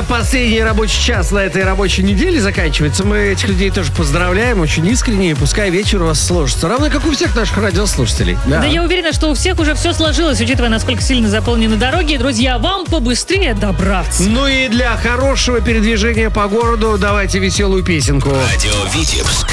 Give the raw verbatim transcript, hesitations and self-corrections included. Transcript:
последний рабочий час на этой рабочей неделе заканчивается. Мы этих людей тоже поздравляем, очень искренне. Пускай вечер у вас сложится. Равно как у всех наших радиослушателей. Да. да, я уверена, что у всех уже все сложилось, учитывая, насколько сильно заполнены дороги. Друзья, вам побыстрее добраться. Ну и для хорошего передвижения по городу давайте веселую песенку. Радио Витебск.